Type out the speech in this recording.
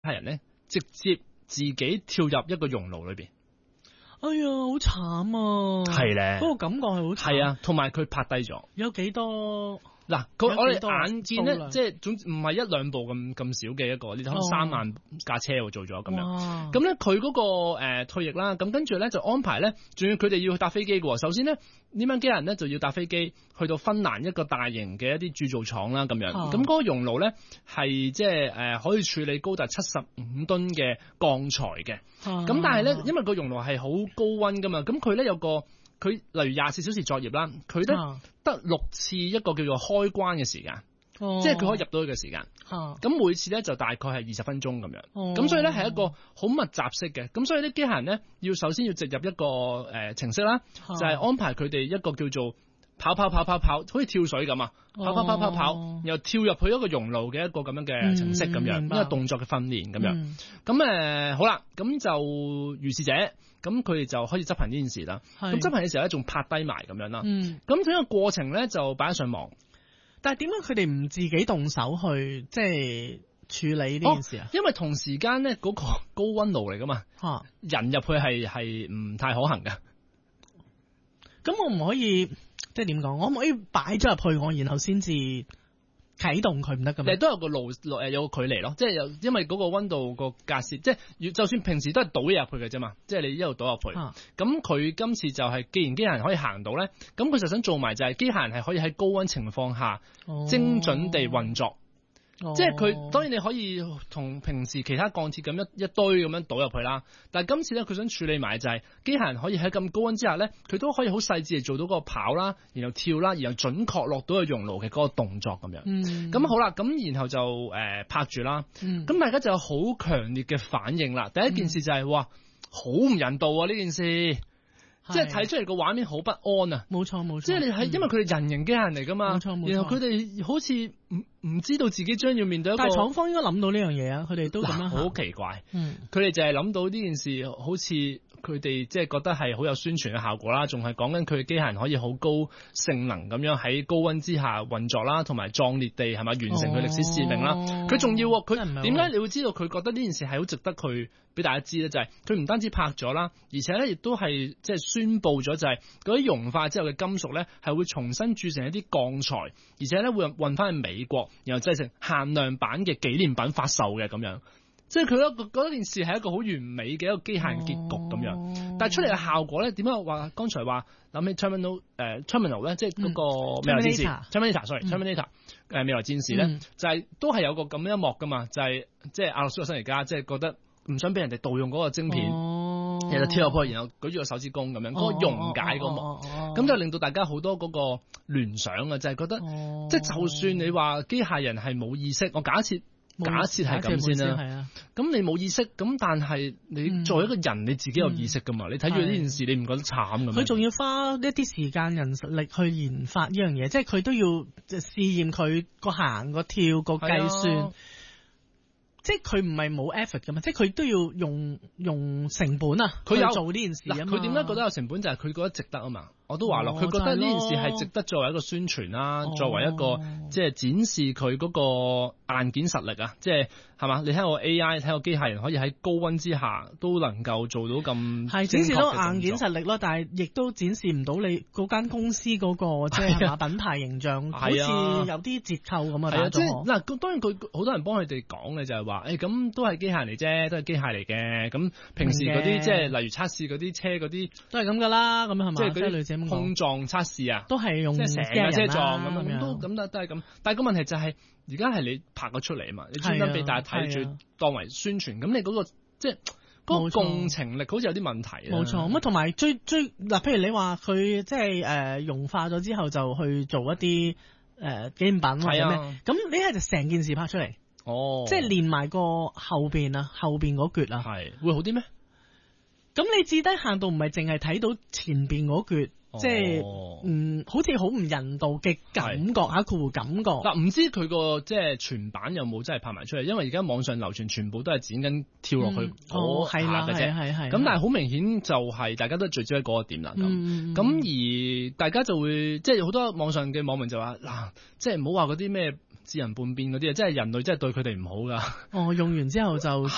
械人咧直接自己跳入一個熔爐裏邊。 哎呀，好慘啊！ 係咧， 嗰個感覺係好慘。 係啊，同埋佢拍低咗。 有幾多？ 嗱，我哋眼見咧，即係總唔係一兩部咁少嘅一個，你睇3萬架車喎做咗咁樣。咁咧佢嗰個退役啦，咁跟住咧就安排咧，仲要佢哋要去搭飛機嘅喎。首先咧呢班機械人咧就要搭飛機去到芬蘭一個大型嘅一啲鑄造廠啦，咁樣。咁嗰個熔爐咧係即係可以處理高達75噸嘅鋼材嘅。咁但係咧，因為個熔爐係好高溫噶嘛，咁佢咧有個。佢例如24小時作業啦，佢咧得6次一個叫做開關嘅時間，即係佢可以入到去嘅時間。咁每次咧就大概係20分鐘咁樣。咁所以咧係一個好密集式嘅。咁所以啲機械人咧要首先要植入一個程式啦，就係安排佢哋一個叫做跑，好似跳水咁啊，跑，然後跳入去一個熔爐嘅一個咁樣嘅程式咁樣，一個動作嘅訓練咁樣。咁好啦，咁就如是者。咁佢哋就開始執行呢件事啦。咁執行嘅時候咧，仲拍低埋咁樣啦。咁整個過程咧就擺咗上網。 但係點解佢哋唔自己動手去即係處理呢件事啊？ 因為同時間咧嗰個高溫爐嚟噶嘛，人入去係唔太可行嘅。 咁我唔可以即係點講？我唔可以擺咗入去我，然後先至啟動佢唔得㗎嘛？ 都有個路有個距離咯，即係因為嗰個溫度個隔線，即係就算平時都係倒嘢入去嘅啫嘛，即係你一路倒入去。咁佢今次就係既然機械人可以行到咧，咁佢就想做埋就係機械人係可以喺高溫情況下精準地運作。即係佢當然你可以同平時其他鋼鐵咁一堆咁樣倒入去啦，但係今次咧佢想處理埋就係機械人可以喺咁高溫之下咧，佢都可以好細緻地做到嗰個跑啦，然後跳啦，然後準確落到個熔爐嘅嗰個動作咁樣。咁好啦，咁然後就拍住啦。咁大家就有好強烈嘅反應啦。第一件事就係哇，好唔人道啊呢件事。即係睇出嚟個畫面好不安啊！ 冇錯， 即係你係因為佢哋人形機械人嚟噶嘛， 冇錯。 然後佢哋好似唔知道自己將要面對一個， 但係廠方應該諗到呢樣嘢啊，佢哋都咁樣好奇怪。佢哋就係諗到呢件事，好似佢哋即係覺得係好有宣傳嘅效果啦，仲係講緊佢嘅機械人可以好高性能咁樣喺高溫之下運作啦，同埋壯烈地係咪完成佢歷史使命啦？佢仲要佢點解你會知道佢覺得呢件事係好值得佢俾大家知咧？就係佢唔單止拍咗啦，而且咧亦都係即係宣佈咗就係嗰啲融化之後嘅金屬咧係會重新鑄成一啲鋼材，而且咧會運翻去美國，然後製成限量版嘅紀念品發售嘅咁樣。即係佢覺得件事係一個好完美嘅一個機械人結局咁樣，但係出嚟嘅效果咧點解話剛才話諗起 Terminal 咧，即係嗰個未來戰士 Terminator 未來戰士咧，就係都係有個咁樣一幕噶嘛，就係即係阿諾舒華辛力加即係覺得唔想俾人哋盜用嗰個晶片，然後跳入去，然後舉住個手指公咁樣，嗰個溶解嗰幕，咁就令到大家好多嗰個聯想啊，就係覺得即係就算你話機械人係冇意識，我假設係咁先啦，咁你冇意識，咁但係你作為一個人，你自己有意識噶嘛？你睇住呢件事，你唔覺得慘咁？佢仲要花一啲時間人力去研發呢樣嘢，即係佢都要試驗佢個行個跳個計算。即係佢唔係冇 effort 噶嘛，即係佢都要用成本啊，佢有做呢件事啊嘛。 佢點解覺得有成本就係佢覺得值得啊嘛。我都話咯，佢覺得呢件事係值得作為一個宣傳啦，作為一個即係展示佢嗰個硬件實力啊，即係係嘛？你睇我 AI 睇個機械人可以喺高溫之下都能夠做到咁係展示到硬件實力咯，但係亦都展示唔到你嗰間公司嗰個即係品牌形象，好似有啲折扣咁啊。 即係嗱，當然佢好多人幫佢哋講嘅就係話，咁都係機械嚟啫，都係機械嚟嘅。咁平時嗰啲即係例如測試嗰啲車嗰啲都係咁噶啦，咁係嘛？ 即係嗰啲類似碰撞測試啊， 都係用即係成架車撞咁都咁都係咁。但係個問題就係而家係你拍咗出嚟啊嘛，你專登俾大家睇住當為宣傳，咁你嗰個即係嗰個共情力好似有啲問題。 冇錯，咁同埋最嗱，譬如你話佢即係融化咗之後就去做一啲紀念品或者咩，咁你係就成件事拍出嚟，即係連埋個後邊嗰橛啊， 係會好啲咩？ 咁你至低限度唔係淨係睇到前邊嗰橛。即係好似好唔人道嘅感覺嚇，佢會感覺嗱，唔知佢個即係全版有冇真係拍埋出嚟？因為而家網上流傳全部都係剪緊跳落去嗰下嘅啫，咁但係好明顯就係大家都聚焦喺嗰個點啦。咁而大家就會即係好多網上嘅網民就話嗱，即係唔好話嗰啲咩智人叛變嗰啲啊，即係人類真係對佢哋唔好噶。 用完之後就